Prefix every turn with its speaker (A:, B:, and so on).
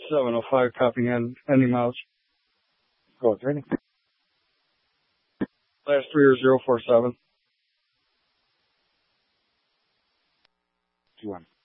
A: 705, copying any miles.
B: Go with training.
A: Last 3 are 047.
B: 2-1.